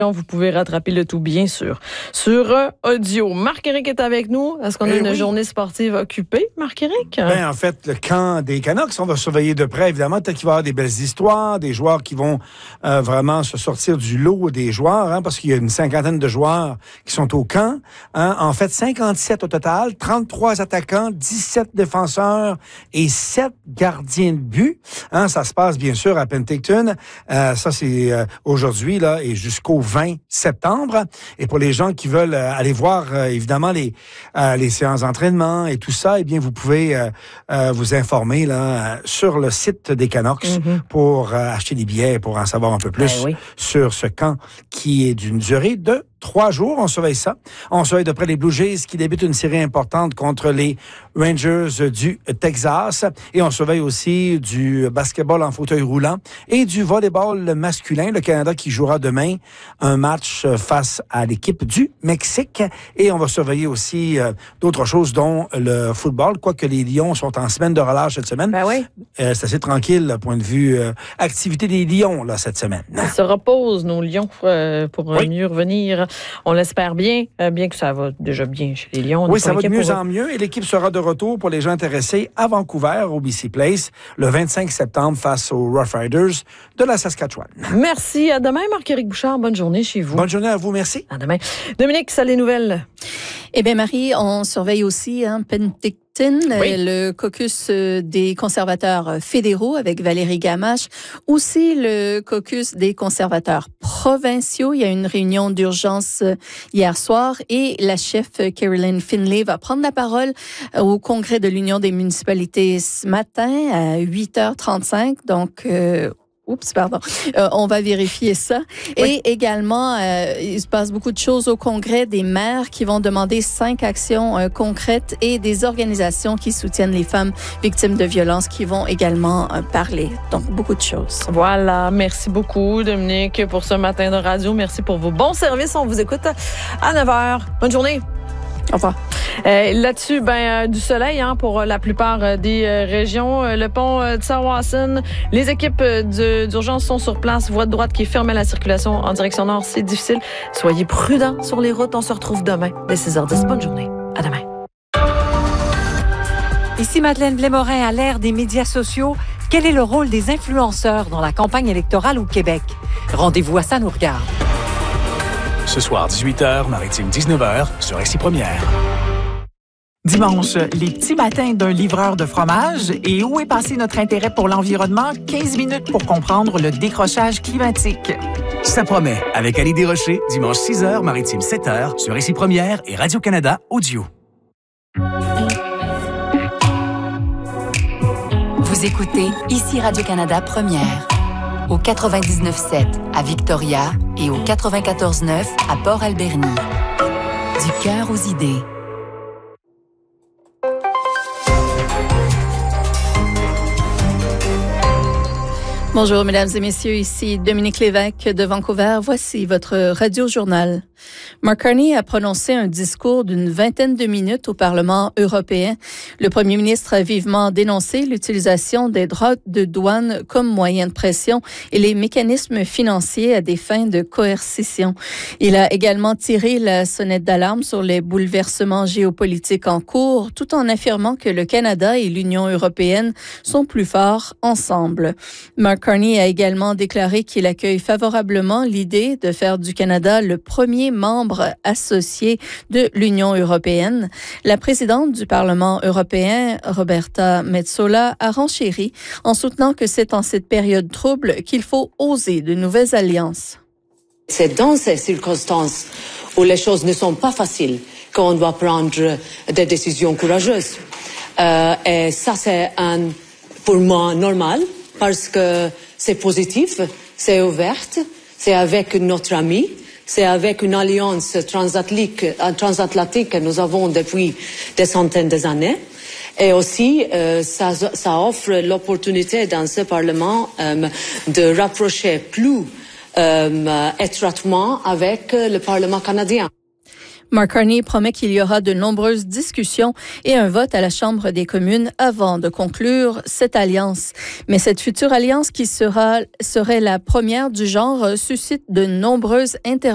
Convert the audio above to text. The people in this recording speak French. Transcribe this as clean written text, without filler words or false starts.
Vous pouvez rattraper le tout, bien sûr, sur audio. Marc-Éric est avec nous. Est-ce qu'on a une journée sportive occupée, Marc-Éric? Ben, en fait, le camp des Canucks, on va surveiller de près, évidemment. Peut-être qu'il va y avoir des belles histoires, des joueurs qui vont vraiment se sortir du lot des joueurs, parce qu'il y a une cinquantaine de joueurs qui sont au camp. En fait, 57 au total, 33 attaquants, 17 défenseurs et 7 gardiens de but. Ça se passe, bien sûr, à Penticton. Ça, c'est aujourd'hui, là, et jusqu'au 20 septembre. Et pour les gens qui veulent aller voir, évidemment, les séances d'entraînement et tout ça, eh bien, vous pouvez vous informer là sur le site des Canucks pour acheter des billets, pour en savoir un peu plus sur ce camp qui est d'une durée de 3 jours. On surveille ça. On surveille de près les Blue Jays qui débutent une série importante contre les Rangers du Texas. Et on surveille aussi du basketball en fauteuil roulant et du volleyball masculin. Le Canada qui jouera demain un match face à l'équipe du Mexique. Et on va surveiller aussi d'autres choses, dont le football, quoique les Lions sont en semaine de relâche cette semaine. Ben oui. C'est assez tranquille, point de vue activité des Lions là, cette semaine. Ils se reposent, nos Lions, pour mieux revenir. On l'espère bien, bien que ça va déjà bien chez les Lions. Oui, ça va de mieux en mieux et l'équipe sera de retour pour les gens intéressés à Vancouver, au BC Place, le 25 septembre face aux Rough Riders de la Saskatchewan. Merci. À demain, Marc-Éric Bouchard. Bonne journée chez vous. Bonne journée à vous. Merci. À demain. Dominique, ça les nouvelles? Eh bien, Marie, on surveille aussi Penticton, le caucus des conservateurs fédéraux avec Valérie Gamache, aussi le caucus des conservateurs provinciaux. Il y a une réunion d'urgence hier soir et la chef Caroline Finlay va prendre la parole au congrès de l'Union des municipalités ce matin à 8h35. Donc, on va vérifier ça. Oui. Et également, il se passe beaucoup de choses au Congrès, des maires qui vont demander 5 actions concrètes et des organisations qui soutiennent les femmes victimes de violences qui vont également parler. Donc, beaucoup de choses. Voilà. Merci beaucoup, Dominique, pour ce matin de radio. Merci pour vos bons services. On vous écoute à 9h. Bonne journée. Au revoir. Là-dessus, du soleil pour la plupart des régions. Le pont de Tsawwassen, les équipes d'urgence sont sur place. Voie de droite qui ferme la circulation en direction nord, c'est difficile. Soyez prudents sur les routes. On se retrouve demain dès 6h10. Bonne journée. À demain. Ici Madeleine Blais-Morin. À l'ère des médias sociaux, quel est le rôle des influenceurs dans la campagne électorale au Québec? Rendez-vous à Ça nous regarde. Ce soir, 18h, Maritime 19h, sur Récit Première. Dimanche, les petits matins d'un livreur de fromage. Et où est passé notre intérêt pour l'environnement? 15 minutes pour comprendre le décrochage climatique. Ça promet, avec Ali Desrochers, dimanche 6h, Maritime 7h, sur Récit Première et Radio-Canada Audio. Vous écoutez ici Radio-Canada Première. Au 99.7 à Victoria et au 94.9 à Port-Alberni. Du cœur aux idées. Bonjour, mesdames et messieurs, ici Dominique Lévesque de Vancouver. Voici votre radio-journal. Mark Carney a prononcé un discours d'une vingtaine de minutes au Parlement européen. Le premier ministre a vivement dénoncé l'utilisation des droits de douane comme moyen de pression et les mécanismes financiers à des fins de coercition. Il a également tiré la sonnette d'alarme sur les bouleversements géopolitiques en cours, tout en affirmant que le Canada et l'Union européenne sont plus forts ensemble. Mark Carney a également déclaré qu'il accueille favorablement l'idée de faire du Canada le premier membre associé de l'Union européenne. La présidente du Parlement européen, Roberta Metsola, a renchéri en soutenant que c'est en cette période trouble qu'il faut oser de nouvelles alliances. C'est dans ces circonstances où les choses ne sont pas faciles qu'on doit prendre des décisions courageuses. Et ça, c'est pour moi normal. Parce que c'est positif, c'est ouvert, c'est avec notre ami, c'est avec une alliance transatlantique que nous avons depuis des centaines d'années. Et aussi, ça offre l'opportunité dans ce Parlement de rapprocher plus étroitement avec le Parlement canadien. Mark Carney promet qu'il y aura de nombreuses discussions et un vote à la Chambre des communes avant de conclure cette alliance. Mais cette future alliance qui serait la première du genre suscite de nombreuses interrogations.